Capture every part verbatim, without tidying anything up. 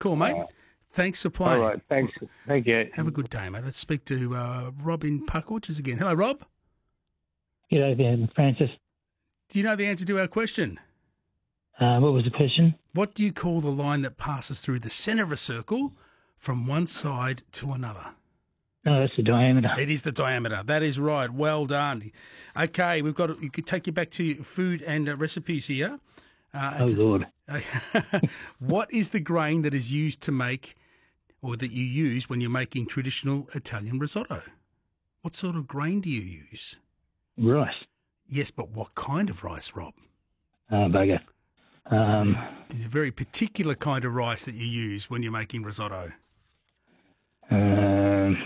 call, mate. Uh, Thanks for playing. All right, thanks. Thank you. Have a good day, mate. Let's speak to uh, Rob in Park Orchards again. Hello, Rob. G'day there, Francis. Do you know the answer to our question? Uh, what was the question? What do you call the line that passes through the centre of a circle from one side to another? No, that's the diameter. It is the diameter. That is right. Well done. Okay, we've got. You could take you back to food and uh, recipes here. Uh, Oh, Lord. What is the grain that is used to make, or that you use when you're making traditional Italian risotto? What sort of grain do you use? Rice. Yes, but what kind of rice, Rob? Uh, bugger. Um, There's a very particular kind of rice that you use when you're making risotto. um,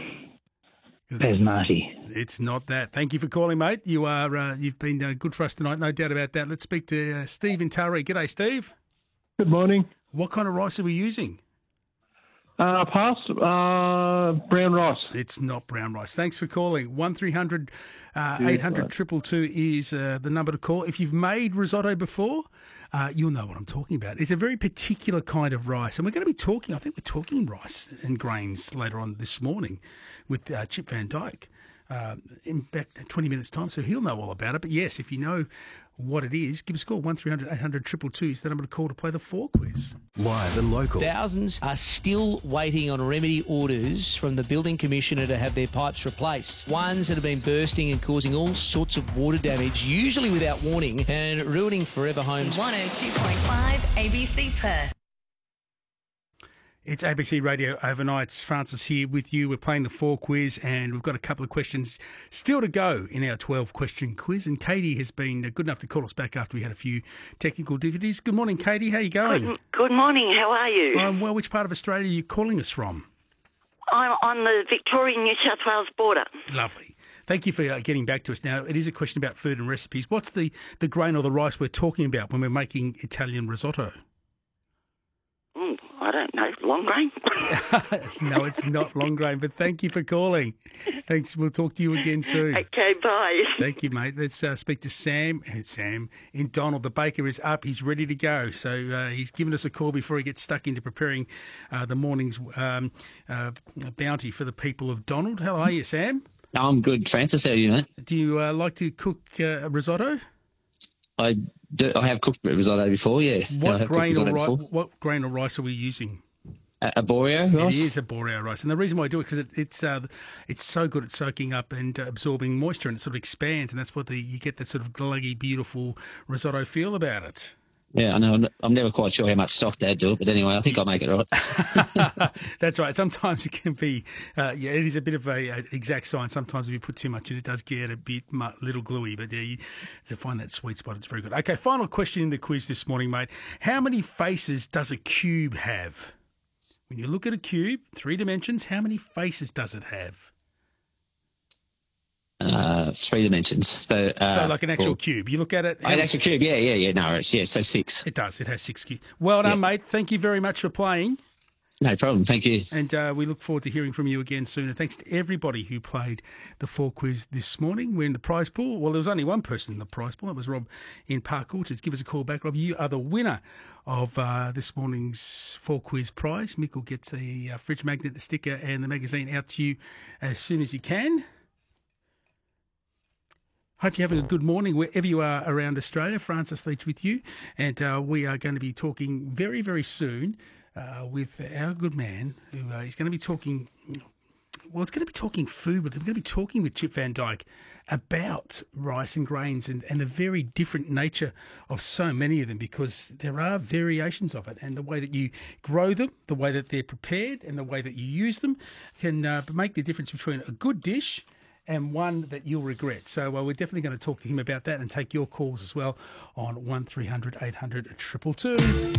basmati. It's not that. Thank you for calling, mate. You are uh, you've been uh, good for us tonight, no doubt about that. Let's speak to uh, Steve in Taree. G'day, Steve. Good morning. What kind of rice are we using? Uh, pass. Uh, brown rice. It's not brown rice. Thanks for calling. One three hundred uh, Yeah, eight hundred right. triple two is uh, the number to call. If you've made risotto before, uh, you'll know what I'm talking about. It's a very particular kind of rice, and we're going to be talking. I think we're talking rice and grains later on this morning with uh, Chip Van Dyke uh, in about twenty minutes' time, so he'll know all about it. But yes, if you know what it is, give us a call. One three hundred eight hundred triple two is the number to call to play the four quiz. Live and local. Thousands are still waiting on remedy orders from the Building Commissioner to have their pipes replaced. Ones that have been bursting and causing all sorts of water damage, usually without warning, and ruining forever homes. one oh two point five A B C Perth. It's A B C Radio Overnight. It's Francis here with you. We're playing the four quiz, and we've got a couple of questions still to go in our twelve-question quiz. And Katie has been good enough to call us back after we had a few technical difficulties. Good morning, Katie. How are you going? Good, good morning. How are you? Um, well, which part of Australia are you calling us from? I'm on the Victorian-New South Wales border. Lovely. Thank you for uh, getting back to us. Now, it is a question about food and recipes. What's the, the grain or the rice we're talking about when we're making Italian risotto? Mm, I don't know. Long grain? No, it's not long grain, but thank you for calling. Thanks. We'll talk to you again soon. Okay, bye. Thank you, mate. Let's uh, speak to Sam. It's Sam in Donald. The baker is up. He's ready to go. So uh, he's given us a call before he gets stuck into preparing uh, the morning's um, uh, bounty for the people of Donald. How are you, Sam? I'm good, Francis. How are you, mate? Do you uh, like to cook uh, risotto? I do, I have cooked risotto before, yeah. What I have grain cooked or risotto ri- before. what grain or rice are we using? A, a Boreal rice? It is a Boreal rice, and the reason why I do it because it, it's uh, it's so good at soaking up and uh, absorbing moisture, and it sort of expands, and that's what the you get that sort of gluggy, beautiful risotto feel about it. Yeah, I know. I'm- I'm never quite sure how much stock they do it, but anyway, I think I'll make it right. That's right. Sometimes it can be, uh, yeah, it is a bit of a, a exact science. Sometimes if you put too much in, it does get a bit mu- little gluey. But yeah, you, to find that sweet spot, it's very good. Okay, final question in the quiz this morning, mate. How many faces does a cube have? When you look at a cube, three dimensions, how many faces does it have? Uh, three dimensions. So, uh, So like an actual well, cube. You look at it. oh, an actual cube, yeah, yeah, yeah. No, it's, yeah, so six. It does. It has six cubes. Well done, Yeah. mate. Thank you very much for playing. No problem. Thank you. And uh, we look forward to hearing from you again soon. And thanks to everybody who played the four quiz this morning. We're in the prize pool. Well, there was only one person in the prize pool. That was Rob in Park Orchards. Give us a call back, Rob. You are the winner of uh, this morning's four quiz prize. Mick will get the uh, fridge magnet, the sticker, and the magazine out to you as soon as you can. Hope you're having a good morning wherever you are around Australia. Francis Leach with you. And uh, we are going to be talking very, very soon uh, with our good man who uh, is going to be talking, well, it's going to be talking food with him. We're going to be talking with Chip Van Dyke about rice and grains and, and the very different nature of so many of them, because there are variations of it, and the way that you grow them, the way that they're prepared, and the way that you use them can uh, make the difference between a good dish and one that you'll regret. So uh, we're definitely going to talk to him about that and take your calls as well on one three hundred eight hundred two two two.